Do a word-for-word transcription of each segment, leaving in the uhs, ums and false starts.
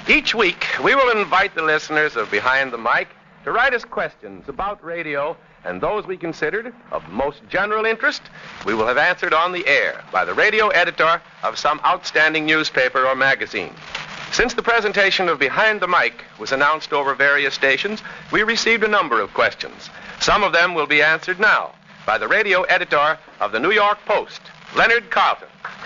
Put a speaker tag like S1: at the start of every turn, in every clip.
S1: Each week, we will invite the listeners of Behind the Mic to write us questions about radio, and those we considered of most general interest, we will have answered on the air by the radio editor of some outstanding newspaper or magazine. Since the presentation of Behind the Mic was announced over various stations, we received a number of questions. Some of them will be answered now by the radio editor of the New York Post, Leonard Carlton.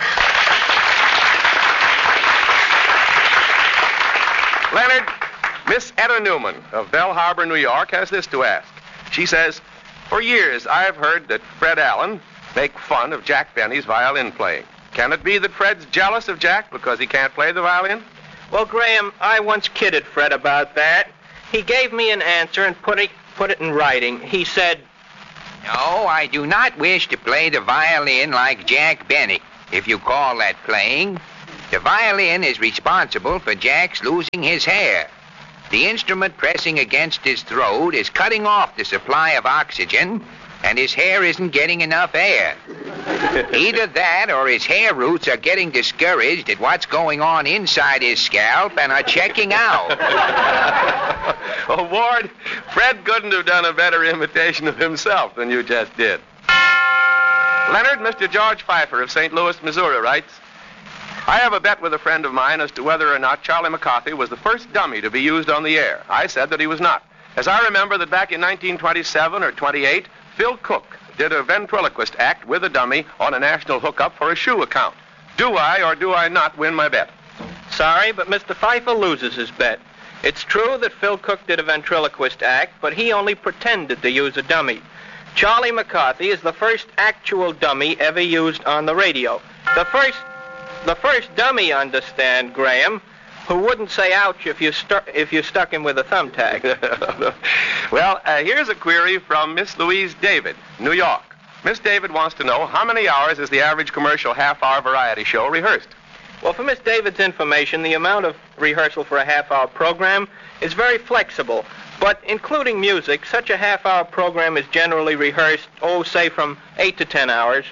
S1: Leonard, Miss Etta Newman of Bell Harbor, New York, has this to ask. She says, for years I've heard that Fred Allen make fun of Jack Benny's violin playing. Can it be that Fred's jealous of Jack because he can't play the violin?
S2: Well, Graham, I once kidded Fred about that. He gave me an answer and put it, put it in writing. He said,
S3: No, I do not wish to play the violin like Jack Benny, if you call that playing. The violin is responsible for Jack's losing his hair. The instrument pressing against his throat is cutting off the supply of oxygen, and his hair isn't getting enough air. Either that or his hair roots are getting discouraged at what's going on inside his scalp and are checking out.
S1: Oh, Ward, Fred couldn't have done a better imitation of himself than you just did. Leonard, Mister George Pfeiffer of Saint Louis, Missouri, writes, I have a bet with a friend of mine as to whether or not Charlie McCarthy was the first dummy to be used on the air. I said that he was not. As I remember that back in nineteen twenty-seven or twenty-eight, Phil Cook did a ventriloquist act with a dummy on a national hookup for a shoe account. Do I or do I not win my bet?
S2: Sorry, but Mister Pfeiffer loses his bet. It's true that Phil Cook did a ventriloquist act, but he only pretended to use a dummy. Charlie McCarthy is the first actual dummy ever used on the radio. The first... The first dummy, understand, Graham, who wouldn't say ouch if you, stu- if you stuck him with a thumbtack.
S1: Well, uh, here's a query from Miss Louise David, New York. Miss David wants to know how many hours is the average commercial half-hour variety show rehearsed?
S2: Well, for Miss David's information, the amount of rehearsal for a half-hour program is very flexible. But including music, such a half-hour program is generally rehearsed, oh, say from eight to ten hours.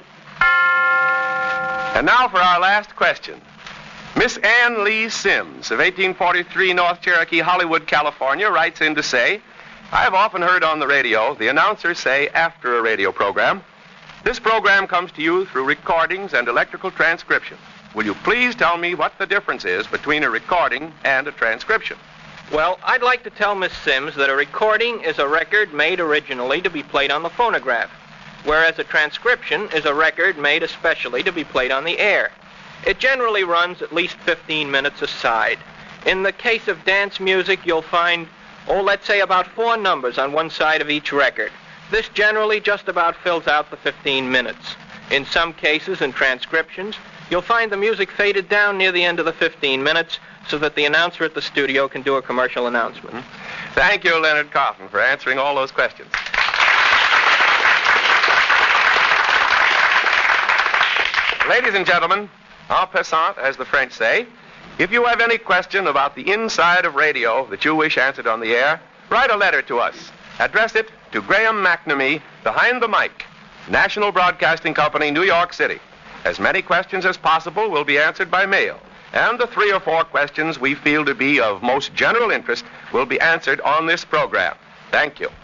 S1: And now for our last question. Miss Ann Lee Sims of eighteen forty-three North Cherokee, Hollywood, California, writes in to say, I have often heard on the radio the announcers say after a radio program, this program comes to you through recordings and electrical transcription. Will you please tell me what the difference is between a recording and a transcription?
S2: Well, I'd like to tell Miss Sims that a recording is a record made originally to be played on the phonograph, whereas a transcription is a record made especially to be played on the air. It generally runs at least fifteen minutes aside. In the case of dance music, you'll find, oh, let's say about four numbers on one side of each record. This generally just about fills out the fifteen minutes. In some cases, in transcriptions, you'll find the music faded down near the end of the fifteen minutes so that the announcer at the studio can do a commercial announcement.
S1: Mm-hmm. Thank you, Leonard Carlton, for answering all those questions. Ladies and gentlemen, en passant, as the French say, if you have any question about the inside of radio that you wish answered on the air, write a letter to us. Address it to Graham McNamee, Behind the Mic, National Broadcasting Company, New York City. As many questions as possible will be answered by mail, and the three or four questions we feel to be of most general interest will be answered on this program. Thank you.